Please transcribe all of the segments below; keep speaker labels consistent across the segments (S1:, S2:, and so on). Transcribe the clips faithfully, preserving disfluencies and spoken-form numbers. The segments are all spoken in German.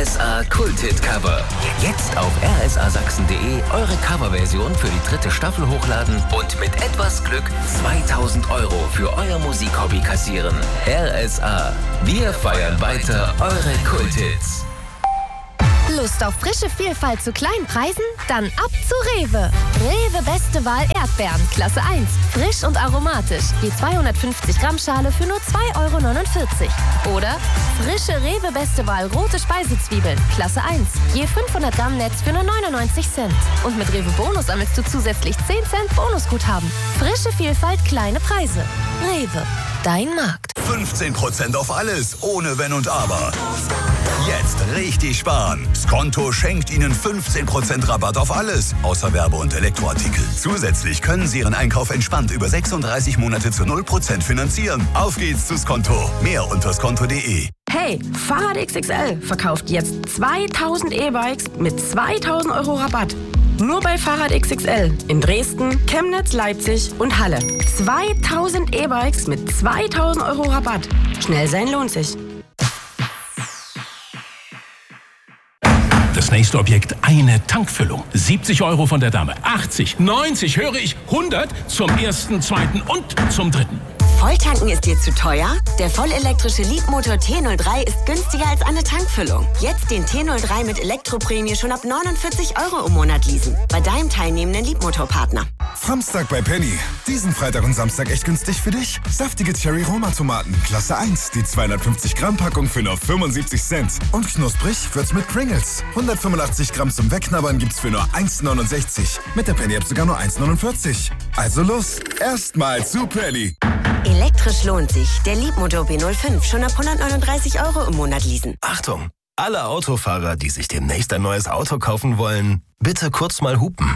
S1: S A Kult-Hit-Cover. Jetzt auf r s a sachsen punkt d e eure Coverversion für die dritte Staffel hochladen und mit etwas Glück zweitausend Euro für euer Musikhobby kassieren. R S A. Wir feiern weiter eure Kult-Hits.
S2: Lust auf frische Vielfalt zu kleinen Preisen? Dann ab zu Rewe. Rewe Beste Wahl Erdbeeren, Klasse eins. Frisch und aromatisch. Je zweihundertfünfzig Gramm Schale für nur zwei Euro neunundvierzig. Oder frische Rewe Beste Wahl rote Speisezwiebeln, Klasse eins. Je fünfhundert Gramm Netz für nur neunundneunzig Cent. Und mit Rewe Bonus sammelst du zusätzlich zehn Cent Bonusguthaben. Frische Vielfalt, kleine Preise. Rewe, dein Markt.
S3: fünfzehn Prozent auf alles, ohne Wenn und Aber. Jetzt richtig sparen. Skonto schenkt Ihnen fünfzehn Prozent Rabatt auf alles, außer Werbe- und Elektroartikel. Zusätzlich können Sie Ihren Einkauf entspannt über sechsunddreißig Monate zu null Prozent finanzieren. Auf geht's zu Skonto. Mehr unter skonto punkt d e.
S4: Hey, Fahrrad X X L verkauft jetzt zweitausend E-Bikes mit zweitausend Euro Rabatt. Nur bei Fahrrad X X L in Dresden, Chemnitz, Leipzig und Halle. zweitausend E-Bikes mit zweitausend Euro Rabatt. Schnell sein lohnt sich.
S5: Das nächste Objekt, eine Tankfüllung. siebzig Euro von der Dame, achtzig, neunzig, höre ich, hundert zum ersten, zweiten und zum dritten.
S6: Volltanken ist dir zu teuer? Der vollelektrische Leapmotor T null drei ist günstiger als eine Tankfüllung. Jetzt den T null drei mit Elektroprämie schon ab neunundvierzig Euro im Monat leasen. Bei deinem teilnehmenden Leapmotor-Partner.
S7: Samstag bei Penny. Diesen Freitag und Samstag echt günstig für dich. Saftige Cherry-Roma-Tomaten, Klasse eins. Die zweihundertfünfzig Gramm Packung für nur fünfundsiebzig Cent. Und knusprig wird's mit Pringles. hundertfünfundachtzig Gramm zum Wegknabbern gibt's für nur eins neunundsechzig. Mit der Penny-App sogar nur eins neunundvierzig. Also los, erstmal zu Penny.
S6: Elektrisch lohnt sich. Der Leapmotor B null fünf schon ab hundertneununddreißig Euro im Monat leasen.
S8: Achtung! Alle Autofahrer, die sich demnächst ein neues Auto kaufen wollen, bitte kurz mal hupen.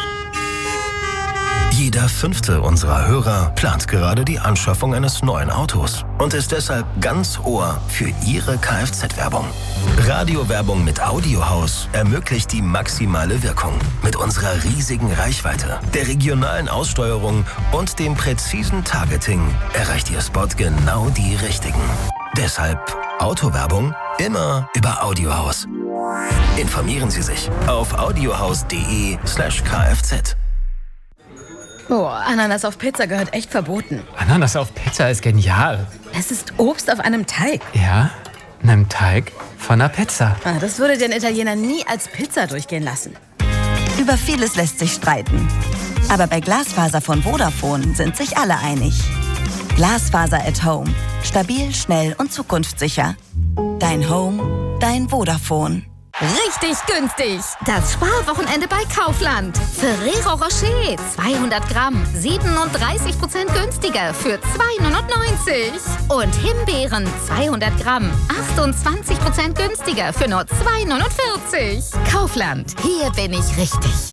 S8: Jeder fünfte unserer Hörer plant gerade die Anschaffung eines neuen Autos und ist deshalb ganz Ohr für Ihre Kfz-Werbung. Radiowerbung mit Audiohaus ermöglicht die maximale Wirkung. Mit unserer riesigen Reichweite, der regionalen Aussteuerung und dem präzisen Targeting erreicht Ihr Spot genau die Richtigen. Deshalb Autowerbung immer über Audiohaus. Informieren Sie sich auf audiohaus punkt d e slash kfz.
S9: Boah, Ananas auf Pizza gehört echt verboten.
S10: Ananas auf Pizza ist genial.
S9: Es ist Obst auf einem Teig.
S10: Ja, einem Teig von einer Pizza.
S9: Ah, das würde den Italiener nie als Pizza durchgehen lassen.
S11: Über vieles lässt sich streiten. Aber bei Glasfaser von Vodafone sind sich alle einig. Glasfaser at Home. Stabil, schnell und zukunftssicher. Dein Home, dein Vodafone.
S12: Richtig günstig. Das Sparwochenende bei Kaufland. Ferrero Rocher zweihundert Gramm, siebenunddreißig Prozent günstiger für zwei neunundneunzig. Und Himbeeren zweihundert Gramm, achtundzwanzig Prozent günstiger für nur zwei neunundvierzig. Kaufland, hier bin ich richtig.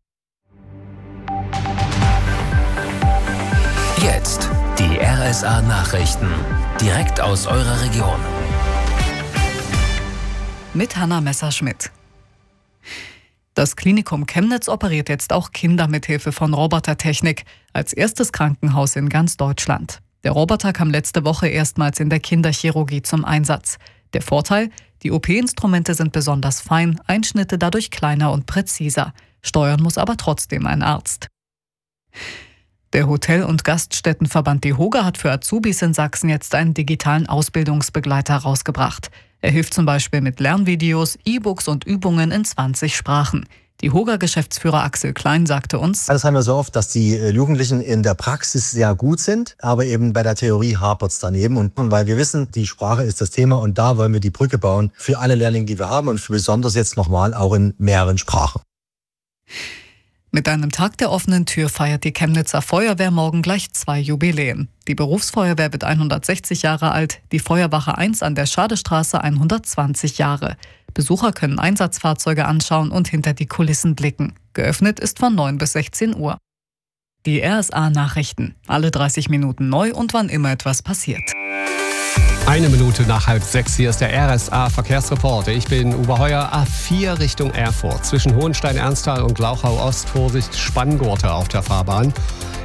S1: Jetzt die R S A Nachrichten. Direkt aus eurer Region.
S13: Mit Hanna Messerschmidt. Das Klinikum Chemnitz operiert jetzt auch Kinder mit Hilfe von Robotertechnik, als erstes Krankenhaus in ganz Deutschland. Der Roboter kam letzte Woche erstmals in der Kinderchirurgie zum Einsatz. Der Vorteil? Die O P-Instrumente sind besonders fein, Einschnitte dadurch kleiner und präziser. Steuern muss aber trotzdem ein Arzt. Der Hotel- und Gaststättenverband DEHOGA hat für Azubis in Sachsen jetzt einen digitalen Ausbildungsbegleiter rausgebracht. Er hilft zum Beispiel mit Lernvideos, E-Books und Übungen in zwanzig Sprachen. DEHOGA-Geschäftsführer Axel Klein sagte uns:
S14: Das haben wir so oft, dass die Jugendlichen in der Praxis sehr gut sind, aber eben bei der Theorie hapert es daneben. Und weil wir wissen, die Sprache ist das Thema und da wollen wir die Brücke bauen für alle Lehrlinge, die wir haben und für besonders jetzt nochmal auch in mehreren Sprachen.
S13: Mit einem Tag der offenen Tür feiert die Chemnitzer Feuerwehr morgen gleich zwei Jubiläen. Die Berufsfeuerwehr wird hundertsechzig Jahre alt, die Feuerwache eins an der Schadestraße hundertzwanzig Jahre. Besucher können Einsatzfahrzeuge anschauen und hinter die Kulissen blicken. Geöffnet ist von neun bis sechzehn Uhr. Die R S A-Nachrichten. Alle dreißig Minuten neu und wann immer etwas passiert.
S15: Eine Minute nach halb sechs, hier ist der R S A-Verkehrsreporter. Ich bin Uwe Heuer, A vier Richtung Erfurt. Zwischen Hohenstein-Ernsthal und Glauchau-Ost Vorsicht Spanngurte auf der Fahrbahn.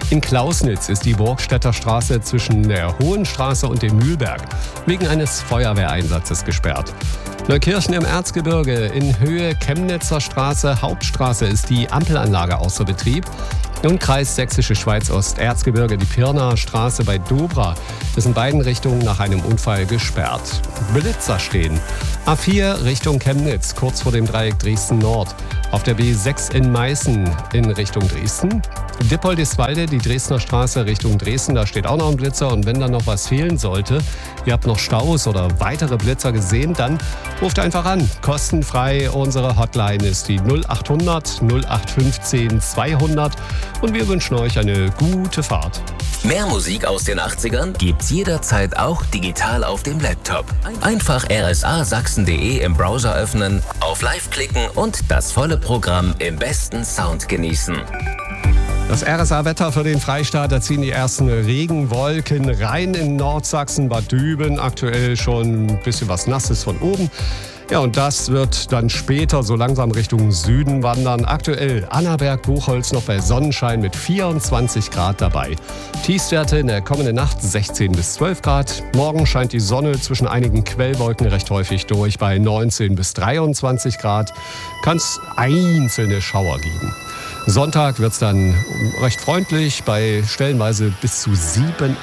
S15: In Klausnitz ist die Burgstädter Straße zwischen der Hohenstraße und dem Mühlberg wegen eines Feuerwehreinsatzes gesperrt. Neukirchen im Erzgebirge in Höhe Chemnitzer Straße, Hauptstraße ist die Ampelanlage außer Betrieb. Und Kreis Sächsische Schweiz Ost-Erzgebirge, die Pirnaer Straße bei Dobra ist in beiden Richtungen nach einem Unfall gesperrt. Blitzer stehen. A vier Richtung Chemnitz, kurz vor dem Dreieck Dresden-Nord. Auf der B sechs in Meißen in Richtung Dresden. Dippoldiswalde, die Dresdner Straße Richtung Dresden, da steht auch noch ein Blitzer. Und wenn da noch was fehlen sollte, ihr habt noch Staus oder weitere Blitzer gesehen, dann ruft einfach an. Kostenfrei. Unsere Hotline ist die null acht hundert null acht fünfzehn zweihundert und wir wünschen euch eine gute Fahrt.
S1: Mehr Musik aus den achtzigern gibt's jederzeit auch digital auf dem Laptop. Einfach r s a sachsen punkt d e im Browser öffnen, auf Live klicken und das volle Programm im besten Sound genießen.
S15: Das R S A-Wetter für den Freistaat, da ziehen die ersten Regenwolken rein in Nordsachsen, Bad Düben. Aktuell schon ein bisschen was Nasses von oben. Ja, und das wird dann später so langsam Richtung Süden wandern. Aktuell Annaberg, Buchholz noch bei Sonnenschein mit vierundzwanzig Grad dabei. Tiefstwerte in der kommenden Nacht sechzehn bis zwölf Grad. Morgen scheint die Sonne zwischen einigen Quellwolken recht häufig durch bei neunzehn bis dreiundzwanzig Grad. Kann es einzelne Schauer geben. Sonntag wird es dann recht freundlich, bei stellenweise bis zu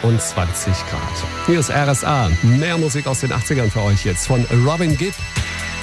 S15: siebenundzwanzig Grad. Hier ist R S A. Mehr Musik aus den achtzigern für euch jetzt von Robin Gibb.